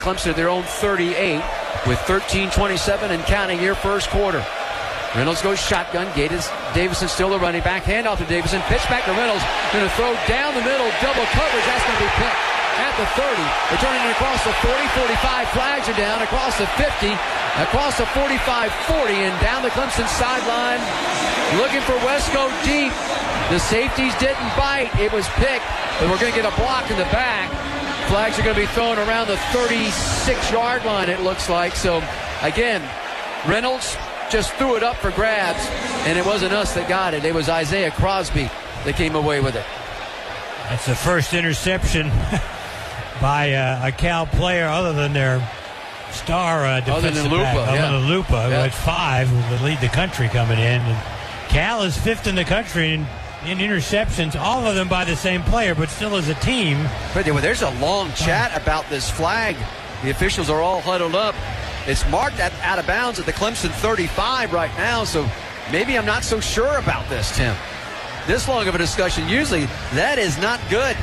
Clemson at their own 38 with 13:27 and counting here first quarter. Reynolds goes shotgun. Davison still the running back. Handoff to Davison. Pitch back to Reynolds. Going to throw down the middle. Double coverage. That's going to be picked at the 30. Returning it across the 40, 45. Flags are down. Across the 50. Across the 45, 40. And down the Clemson sideline. Looking for Wesco deep. The safeties didn't bite. It was picked. But we're going to get a block in the back. Flags are going to be thrown around the 36-yard line, it looks like. So, again, Reynolds just threw it up for grabs, and it wasn't us that got it. It was Isaiah Crosby that came away with it. That's the first interception by a Cal player other than their star defensive back. Other than Lupa, who had 5, who would lead the country coming in. And Cal is 5th in the country in interceptions, all of them by the same player, but still as a team. But there's a long chat about this flag. The officials are all huddled up. It's marked out of bounds at the Clemson 35 right now, so maybe I'm not so sure about this, Tim. This long of a discussion, usually that is not good.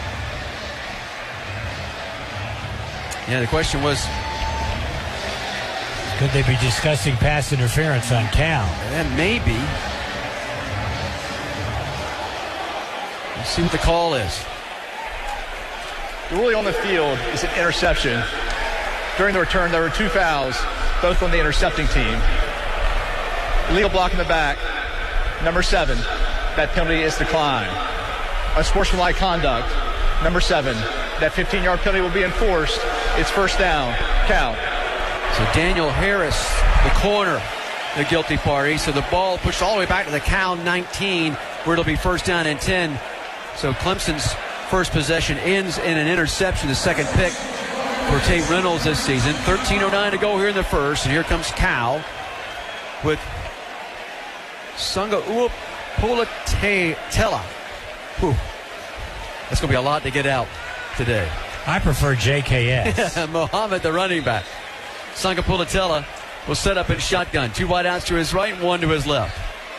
Yeah, the question was, could they be discussing pass interference on Cal? And maybe. Let's see what the call is. The ruling on the field is an interception. During the return, there were 2 fouls, both on the intercepting team. Illegal block in the back, number 7. That penalty is declined. Unsportsmanlike conduct, number 7. That 15-yard penalty will be enforced. It's first down. Cal. So Daniel Harris, the corner, the guilty party. So the ball pushed all the way back to the Cal 19, where it'll be first down and 10. So Clemson's first possession ends in an interception, the second pick for Tate Reynolds this season. 13:09 to go here in the first, and here comes Cal with Sunga Uapulatela. That's going to be a lot to get out today. I prefer JKS. Mohammed, the running back. Sunga Uapulatela will set up in shotgun. 2 wideouts to his right and 1 to his left.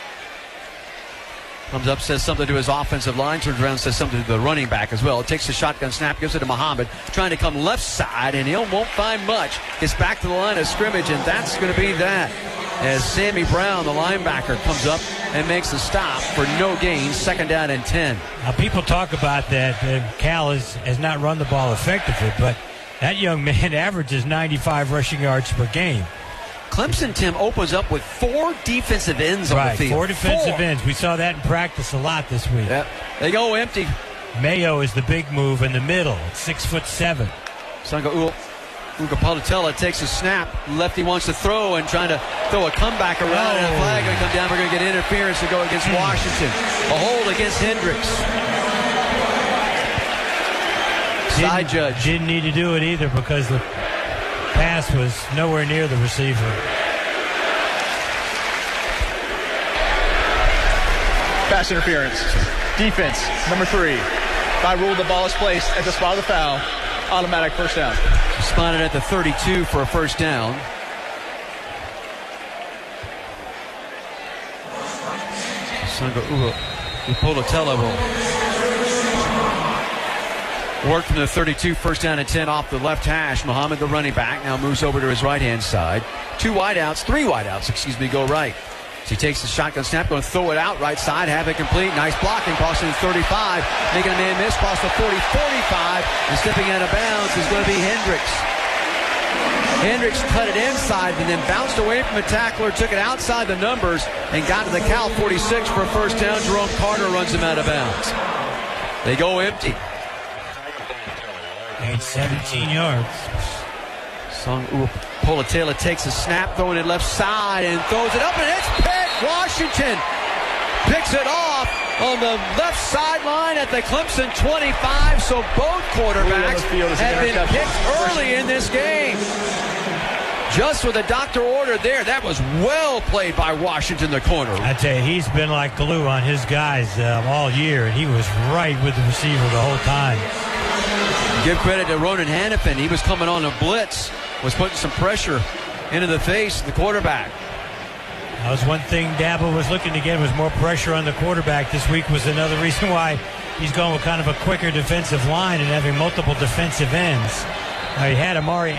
Comes up, says something to his offensive line, turns around and says something to the running back as well. Takes the shotgun snap, gives it to Muhammad, trying to come left side, and he won't find much. Gets back to the line of scrimmage, and that's going to be that. As Sammy Brown, the linebacker, comes up and makes the stop for no gain, second down and 10. Now, people talk about that Cal has not run the ball effectively, but that young man averages 95 rushing yards per game. Clemson, Tim, opens up with 4 defensive ends on the field. 4 defensive ends. We saw that in practice a lot this week. Yep. They go empty. Mayo is the big move in the middle, 6'7". Sunga Uapulatela takes a snap. Lefty wants to throw and trying to throw a comeback around, and a flag going to come down. We're going to get interference to go against Washington. A hold against Hendricks. Side judge. Didn't need to do it either because the pass was nowhere near the receiver. Pass interference. Defense, number 3. By rule, the ball is placed at the spot of the foul. Automatic first down. Spotted at the 32 for a first down. Sunga Uapulatela will work from the 32, first down and 10 off the left hash. Muhammad, the running back, now moves over to his right-hand side. 3 wideouts, go right. So he takes the shotgun snap, going to throw it out right side, have it complete. Nice blocking, crossing the 35, making a man miss, cross the 40, 45, and stepping out of bounds is going to be Hendricks. Hendricks cut it inside and then bounced away from the tackler, took it outside the numbers, and got to the Cal 46 for a first down. Jerome Carter runs him out of bounds. They go empty. Gained 17 yards. Sunga Uapulatela takes a snap, throwing it left side, and throws it up, and it's picked. Washington picks it off on the left sideline at the Clemson 25. So both quarterbacks have been picked early in this game. Just with a doctor order there, that was well played by Washington, the corner. I tell you, he's been like glue on his guys all year, and he was right with the receiver the whole time. Give credit to Ronan Hannafin. He was coming on a blitz, was putting some pressure into the face of the quarterback. That was one thing Dabo was looking to get, was more pressure on the quarterback. This week was another reason why he's going with kind of a quicker defensive line and having multiple defensive ends. He had Amari